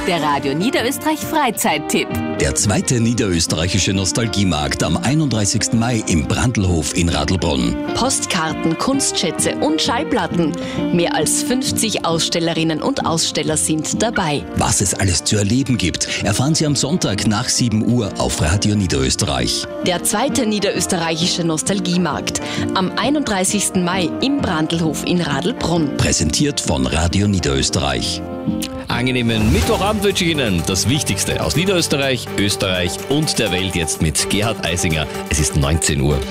der Radio Niederösterreich Freizeittipp. Der zweite niederösterreichische Nostalgiemarkt am 31. Mai im Brandlhof in Radlbrunn. Postkarten, Kunstschätze und Schallplatten. Mehr als 50 Ausstellerinnen und Aussteller sind dabei. Was es alles zu erleben gibt, erfahren Sie am Sonntag nach 7 Uhr auf Radio Niederösterreich. Der zweite niederösterreichische Nostalgiemarkt am 31. Mai im Brandlhof in Radlbrunn. Präsentiert von Radio Niederösterreich. Angenehmen Mittwochabend wünsche ich Ihnen. Das Wichtigste aus Niederösterreich, Österreich und der Welt jetzt mit Gerhard Eisinger. Es ist 19 Uhr.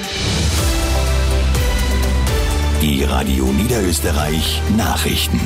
Die Radio Niederösterreich Nachrichten.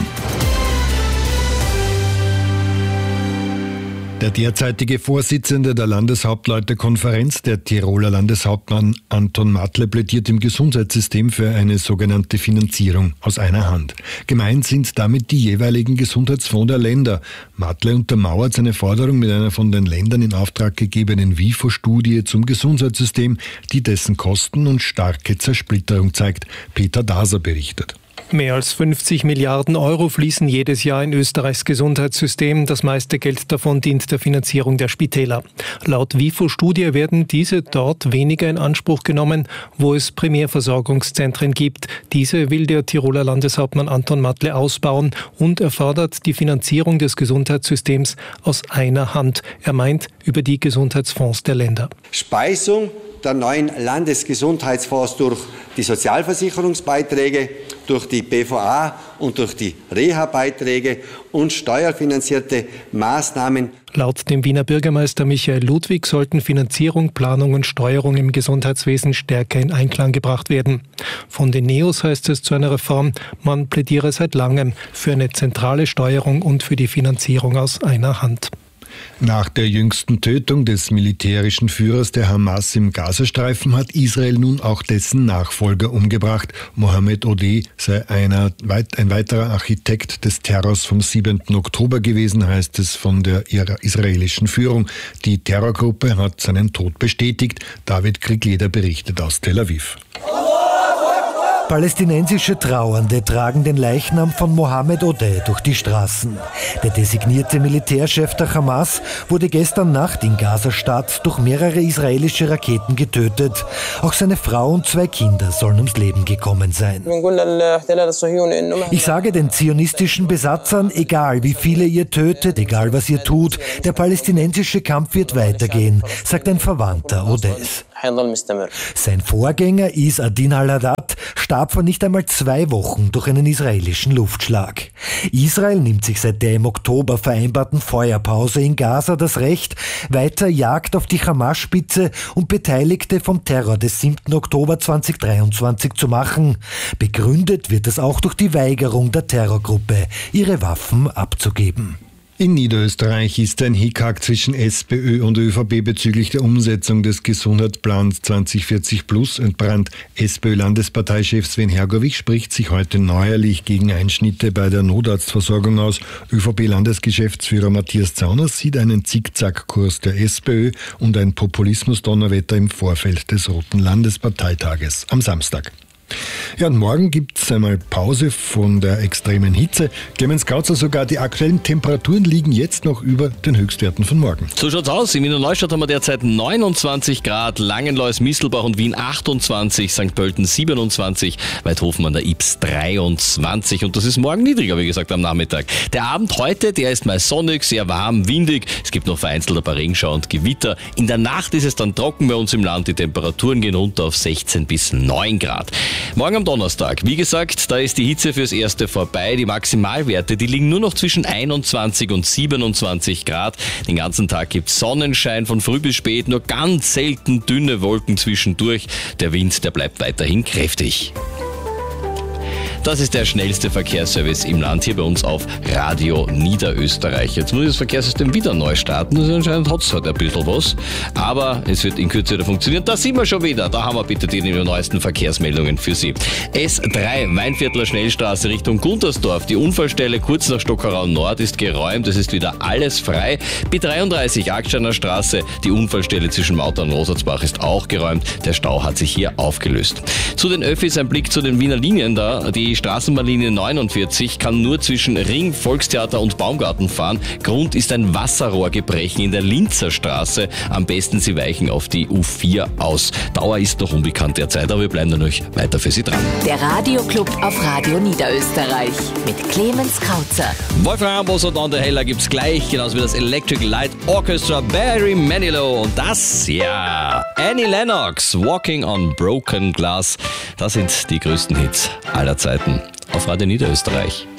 Der derzeitige Vorsitzende der Landeshauptleutekonferenz, der Tiroler Landeshauptmann Anton Matle, plädiert im Gesundheitssystem für eine sogenannte Finanzierung aus einer Hand. Gemeint sind damit die jeweiligen Gesundheitsfonds der Länder. Matle untermauert seine Forderung mit einer von den Ländern in Auftrag gegebenen WIFO-Studie zum Gesundheitssystem, die dessen Kosten und starke Zersplitterung zeigt. Peter Daser berichtet. Mehr als 50 Milliarden Euro fließen jedes Jahr in Österreichs Gesundheitssystem. Das meiste Geld davon dient der Finanzierung der Spitäler. Laut WIFO-Studie werden diese dort weniger in Anspruch genommen, wo es Primärversorgungszentren gibt. Diese will der Tiroler Landeshauptmann Anton Matle ausbauen und er fordert die Finanzierung des Gesundheitssystems aus einer Hand. Er meint über die Gesundheitsfonds der Länder. Speisung der neuen Landesgesundheitsfonds durch die Sozialversicherungsbeiträge, durch die BVA und durch die Reha-Beiträge und steuerfinanzierte Maßnahmen. Laut dem Wiener Bürgermeister Michael Ludwig sollten Finanzierung, Planung und Steuerung im Gesundheitswesen stärker in Einklang gebracht werden. Von den NEOS heißt es zu einer Reform, man plädiere seit langem für eine zentrale Steuerung und für die Finanzierung aus einer Hand. Nach der jüngsten Tötung des militärischen Führers der Hamas im Gazastreifen hat Israel nun auch dessen Nachfolger umgebracht. Mohammed Odeh sei ein weiterer Architekt des Terrors vom 7. Oktober gewesen, heißt es von der israelischen Führung. Die Terrorgruppe hat seinen Tod bestätigt. David Krigleder berichtet aus Tel Aviv. Palästinensische Trauernde tragen den Leichnam von Mohammed Odeh durch die Straßen. Der designierte Militärchef der Hamas wurde gestern Nacht in Gaza-Stadt durch mehrere israelische Raketen getötet. Auch seine Frau und 2 Kinder sollen ums Leben gekommen sein. Ich sage den zionistischen Besatzern, egal wie viele ihr tötet, egal was ihr tut, der palästinensische Kampf wird weitergehen, sagt ein Verwandter Odehs. Sein Vorgänger Is Adin al-Haddad starb vor nicht einmal 2 Wochen durch einen israelischen Luftschlag. Israel nimmt sich seit der im Oktober vereinbarten Feuerpause in Gaza das Recht, weiter Jagd auf die Hamas-Spitze und Beteiligte vom Terror des 7. Oktober 2023 zu machen. Begründet wird es auch durch die Weigerung der Terrorgruppe, ihre Waffen abzugeben. In Niederösterreich ist ein Hickhack zwischen SPÖ und ÖVP bezüglich der Umsetzung des Gesundheitsplans 2040 Plus entbrannt. SPÖ-Landesparteichef Sven Hergovich spricht sich heute neuerlich gegen Einschnitte bei der Notarztversorgung aus. ÖVP-Landesgeschäftsführer Matthias Zauners sieht einen Zickzackkurs der SPÖ und ein Populismus-Donnerwetter im Vorfeld des Roten Landesparteitages am Samstag. Ja, und morgen gibt es einmal Pause von der extremen Hitze. Clemens Kautzer, sogar die aktuellen Temperaturen liegen jetzt noch über den Höchstwerten von morgen. So schaut's aus. In Wiener Neustadt haben wir derzeit 29 Grad, Langenlois, Mistelbach und Wien 28, St. Pölten 27, Weidhofen an der Ybbs 23 und das ist morgen niedriger, wie gesagt, am Nachmittag. Der Abend heute, der ist mal sonnig, sehr warm, windig. Es gibt noch vereinzelt ein paar Regenschauer und Gewitter. In der Nacht ist es dann trocken bei uns im Land. Die Temperaturen gehen runter auf 16 bis 9 Grad. Morgen am Donnerstag, wie gesagt, da ist die Hitze fürs Erste vorbei. Die Maximalwerte, die liegen nur noch zwischen 21 und 27 Grad. Den ganzen Tag gibt es Sonnenschein von früh bis spät, nur ganz selten dünne Wolken zwischendurch. Der Wind, der bleibt weiterhin kräftig. Das ist der schnellste Verkehrsservice im Land, hier bei uns auf Radio Niederösterreich. Jetzt muss das Verkehrssystem wieder neu starten, also anscheinend hat es halt ein bisschen was, aber es wird in Kürze wieder funktionieren. Da sind wir schon wieder, da haben wir bitte die neuesten Verkehrsmeldungen für Sie. S3, Weinviertler Schnellstraße Richtung Guntersdorf. Die Unfallstelle kurz nach Stockerau Nord ist geräumt, es ist wieder alles frei. B33, Agsteiner Straße, die Unfallstelle zwischen Mauter und Rosatzbach ist auch geräumt. Der Stau hat sich hier aufgelöst. Zu den Öffis ein Blick zu den Wiener Linien da. Die Die Straßenbahnlinie 49 kann nur zwischen Ring, Volkstheater und Baumgarten fahren. Grund ist ein Wasserrohrgebrechen in der Linzer Straße. Am besten Sie weichen auf die U4 aus. Dauer ist noch unbekannt derzeit, aber wir bleiben dann euch weiter für Sie dran. Der Radioclub auf Radio Niederösterreich mit Clemens Krauzer. Wolfgang Ambros und André Heller gibt's gleich, genauso wie das Electric Light Orchestra, Barry Manilow und das, ja, Annie Lennox, Walking on Broken Glass. Das sind die größten Hits aller Zeiten auf Radio Niederösterreich.